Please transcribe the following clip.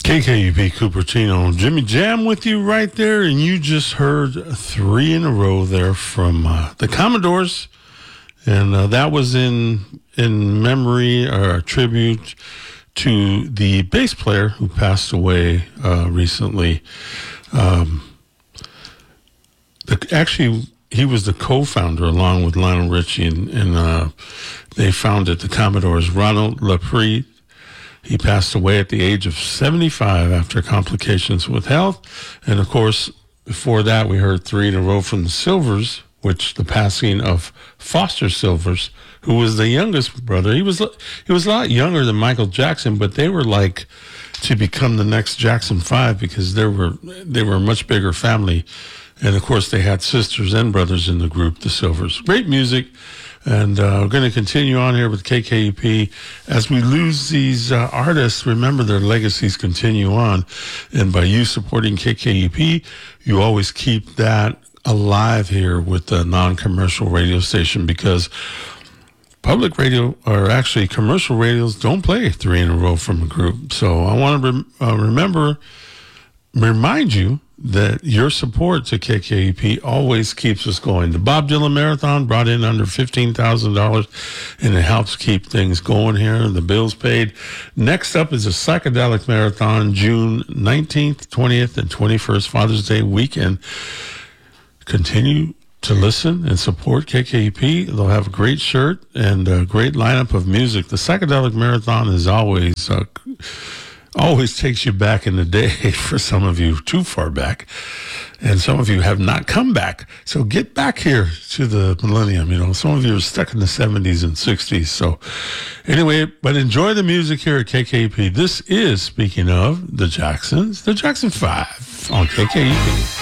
KKUP Cupertino, Jimmy Jam with you right there, and you just heard three in a row there from the Commodores, and that was in memory or a tribute to the bass player who passed away recently. Actually, he was the co-founder along with Lionel Richie, and they founded the Commodores. Ronald Laprie. He passed away at the age of 75 after complications with health. And, of course, before that, we heard three in a row from the Silvers, which the passing of Foster Silvers, who was the youngest brother. He was a lot younger than Michael Jackson, but they were like to become the next Jackson 5 because they were a much bigger family. And, of course, they had sisters and brothers in the group, the Silvers. Great music. And we're going to continue on here with KKUP. As we lose these artists, remember their legacies continue on. And by you supporting KKUP, you always keep that alive here with the non-commercial radio station, because public radio, or actually commercial radios, don't play three in a row from a group. So I want to remind you that your support to KKUP always keeps us going. The Bob Dylan Marathon brought in under $15,000, and it helps keep things going here. The bills paid. Next up is a psychedelic marathon, June 19th, 20th, and 21st, Father's Day weekend. Continue to listen and support KKUP. They'll have a great shirt and a great lineup of music. The psychedelic marathon is always takes you back in the day, for some of you too far back, and some of you have not come back. So get back here to the millennium. Some of you are stuck in the 70s and 60s. So anyway, but enjoy the music here at KKUP. This is, speaking of the Jacksons, the Jackson 5 on KKUP.